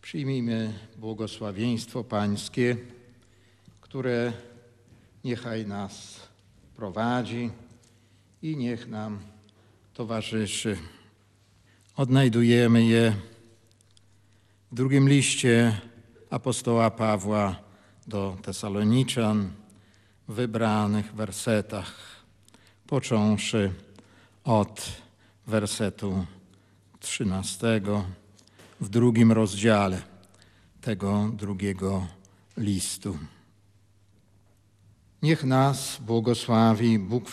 Przyjmijmy błogosławieństwo Pańskie, które niechaj nas prowadzi i niech nam towarzyszy. Odnajdujemy je w drugim liście apostoła Pawła do Tesaloniczan w wybranych wersetach, począwszy od wersetu 13 w drugim rozdziale tego drugiego listu. Niech nas błogosławi Bóg